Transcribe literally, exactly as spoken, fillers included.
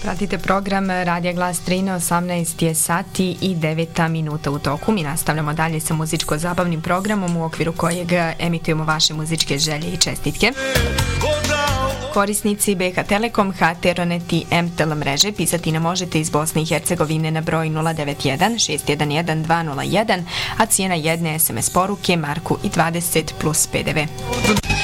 Pratite program Radija Glas Trina, osamnaest je sati i devet minuta u toku. Mi nastavljamo dalje sa muzičko-zabavnim programom u okviru kojeg emitujemo vaše muzičke želje i čestitke. Korisnici B H Telekom, H T, Ronet i M T L mreže pisati nam možete iz Bosne i Hercegovine na broj nula devet jedan šest jedan jedan dva nula jedan, a cijena jedne S M S poruke marku i dvadeset plus P D V.